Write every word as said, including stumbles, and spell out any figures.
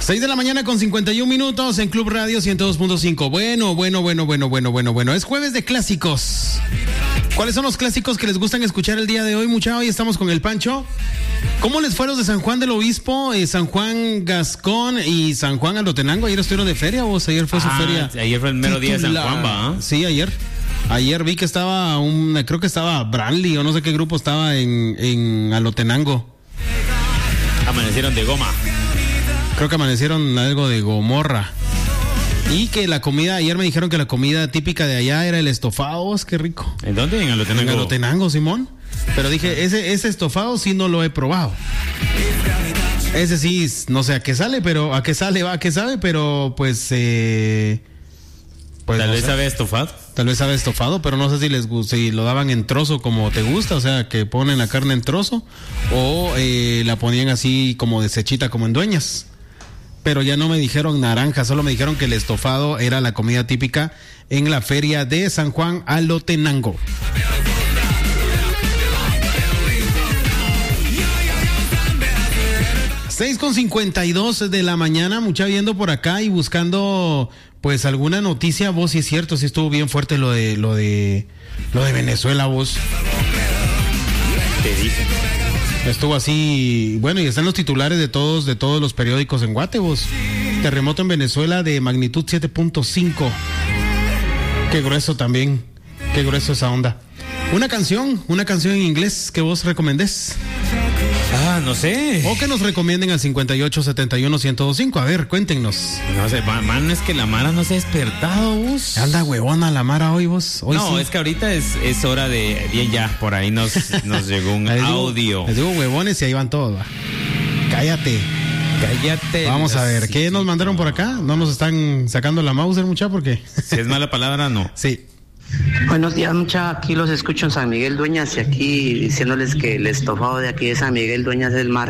seis de la mañana con cincuenta y un minutos en Club Radio ciento dos punto cinco. Bueno, bueno, bueno, bueno, bueno, bueno, bueno. Es jueves de clásicos. ¿Cuáles son los clásicos que les gustan escuchar el día de hoy, muchachos? Hoy estamos con el Pancho. ¿Cómo les fue a los de San Juan del Obispo, eh, San Juan Gascón y San Juan Alotenango? ¿Ayer estuvieron de feria vos? Ayer fue su ah, feria. Ayer fue el mero día de San Juan, ¿va? Sí, ayer. Ayer vi que estaba un, creo que estaba Branly o no sé qué grupo estaba en, en Alotenango. Amanecieron de goma. Creo que amanecieron algo de Gomorra. Y que la comida, ayer me dijeron que la comida típica de allá era el estofado, qué rico. ¿En dónde? En Alotenango. En Alotenango, Simón. Pero dije, ese, ese estofado sí no lo he probado. Ese sí, no sé a qué sale, pero a qué sale, va, a qué sabe, pero pues... Eh, pues Tal no vez sé. sabe estofado. Tal vez sabe estofado, pero no sé si les gusta, si lo daban en trozo como te gusta, o sea, que ponen la carne en trozo, o eh, la ponían así como desechita, como en dueñas. Pero ya no me dijeron naranja, solo me dijeron que el estofado era la comida típica en la feria de San Juan Alotenango. seis con cincuenta y dos de la mañana, mucha viendo por acá y buscando pues alguna noticia. Vos, sí es cierto, sí estuvo bien fuerte lo de lo de lo de Venezuela, vos. Te dije. Estuvo así, bueno, y están los titulares de todos de todos los periódicos en Guate, vos. Terremoto en Venezuela de magnitud siete punto cinco. Qué grueso también. Qué grueso esa onda. Una canción, una canción en inglés que vos recomendés. Ah, no sé. O que nos recomienden al cincuenta y ocho setenta y uno ciento veinticinco. A ver, cuéntenos. No sé, man, es que la Mara no se ha despertado, vos. Anda huevona la Mara hoy, vos. Hoy no, sí. Es que ahorita es, es hora de... Bien, ya, por ahí nos, nos llegó un les digo, audio. Les digo huevones y ahí van todos, va. Cállate. Cállate. Vamos a ver, ¿qué nos mandaron por acá? ¿No nos están sacando la Mauser, mucha? ¿Por qué? Si es mala palabra, no. Sí. Buenos días, mucha. Aquí los escucho en San Miguel Dueñas y aquí diciéndoles que el estofado de aquí de San Miguel Dueñas es el más